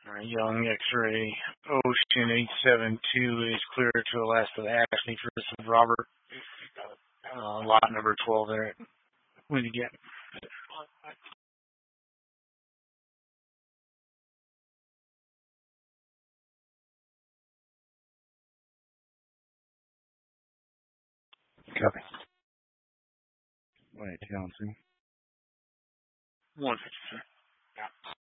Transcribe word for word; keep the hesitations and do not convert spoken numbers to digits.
All right, Young X-ray Ocean eight seven two is clear to the last of Ashley for this is Robert. Uh, lot number twelve there. When you get. Copy. Wait, Johnson. one fifty, sir.